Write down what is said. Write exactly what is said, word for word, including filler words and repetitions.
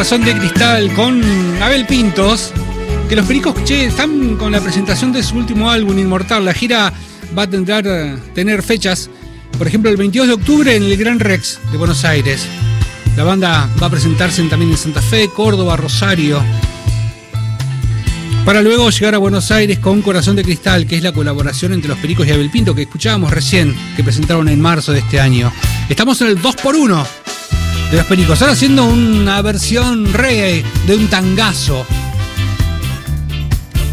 Corazón de Cristal con Abel Pintos, que los Pericos, che, están con la presentación de su último álbum, Inmortal. La gira va a tener, tener fechas, por ejemplo, el veintidós de octubre en el Gran Rex de Buenos Aires. La banda va a presentarse también en Santa Fe, Córdoba, Rosario, para luego llegar a Buenos Aires con Corazón de Cristal, que es la colaboración entre los Pericos y Abel Pinto, que escuchábamos recién, que presentaron en marzo de este año. Estamos en el dos por uno de los Pericos, ahora haciendo una versión reggae de un tangazo